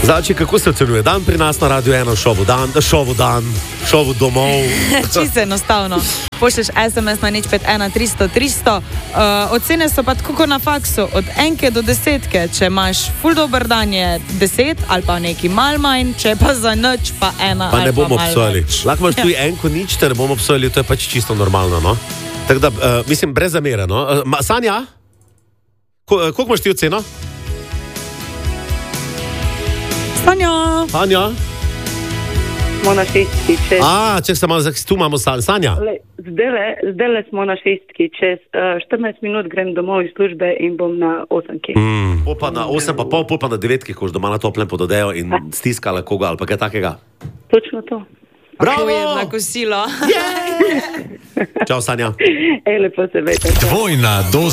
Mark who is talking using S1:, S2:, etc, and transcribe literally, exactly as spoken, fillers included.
S1: Znači, kako se ocenjuje dan pri nas na Radio ena, šovu dan, šovu dan, šovu domov?
S2: Čisto enostavno. Pošlješ es em es na nič pet ena tristo tristo. Uh, ocene so pa tako na faksu, od enke do desetke. Če imaš ful dober dan, je deset ali pa neki mal manj, če pa za nič pa ena
S1: pa
S2: ali
S1: ne bomo
S2: pa mal
S1: obsojali.
S2: manj.
S1: Lahko imaš tu enko nič, te ne bomo obsojali, to je pač čisto normalno, no? Tako da, uh, mislim, brez zamere, no? Uh, ma, Sanja? Ko, uh, koliko imaš ti oceno?
S2: Sanja!
S1: Sanja?
S3: Smo na šestki, čez...
S1: A, če se malo, tu imamo San, Sanja.
S3: Zdaj smo na šestki, čez uh, štirinajst minut grem domov iz službe in bom na osemki.
S1: Mm. Pol pa na osem pa pol, pol pa na devetki, ko už doma na toplem pododejo in stiskala koga ali pa kaj takega.
S3: Točno to.
S1: Bravo!
S2: Pojedna kosilo.
S1: Čau, Sanja.
S3: Ej, lepo se vejte.
S4: Dvojna doza.